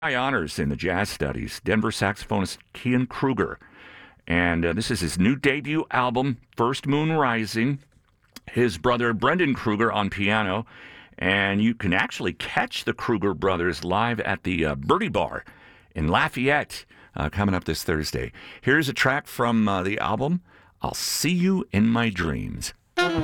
high honors in the jazz studies, Denver saxophonist Kian Kruger. And this is his new debut album, First Moon Rising. His brother Brendan Kruger on piano. And you can actually catch the Kruger brothers live at the Birdie Bar in Lafayette coming up this Thursday. Here's a track from the album, I'll See You in My Dreams.